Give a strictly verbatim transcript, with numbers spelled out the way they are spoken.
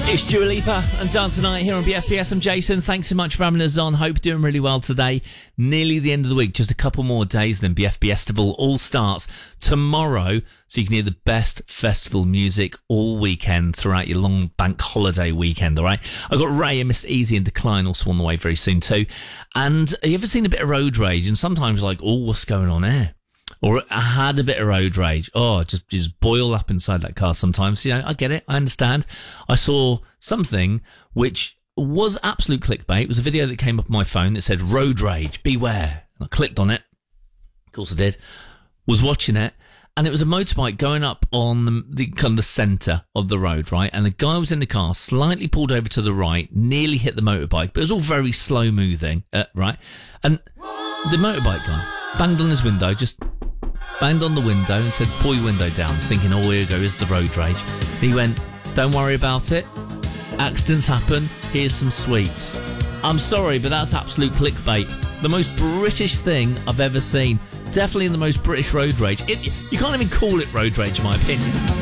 It's Dua Lipa and Dance Tonight here on B F B S. I'm Jason. Thanks so much for having us on. Hope you're doing really well today. Nearly the end of the week. Just a couple more days, then B F B Festival all starts tomorrow. So you can hear the best festival music all weekend throughout your long bank holiday weekend, all right? I've got Ray and Mister Easy and Decline also on the way very soon too. And have you ever seen a bit of road rage? And sometimes like, oh, what's going on here? Or I had a bit of road rage. Oh, just just boil up inside that car sometimes. You know, I get it. I understand. I saw something which was absolute clickbait. It was a video that came up on my phone that said, road rage, beware. And I clicked on it. Of course I did. Was watching it. And it was a motorbike going up on the, the kind of the centre of the road, right? And the guy was in the car, slightly pulled over to the right, nearly hit the motorbike, but it was all very slow moving, uh, right? And the motorbike guy banged on his window, just banged on the window and said, pull your window down, thinking, oh, here we go, here's the road rage. He went, don't worry about it. Accidents happen. Here's some sweets. I'm sorry, but that's absolute clickbait. The most British thing I've ever seen. Definitely the most British road rage. It, you can't even call it road rage, in my opinion.